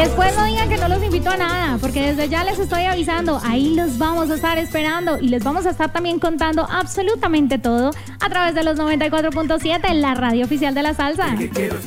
Después no digan que no los invito a nada, porque desde ya les estoy avisando, ahí los vamos a estar esperando y les vamos a estar también contando absolutamente todo a través de los 94.7 en la radio oficial de la salsa.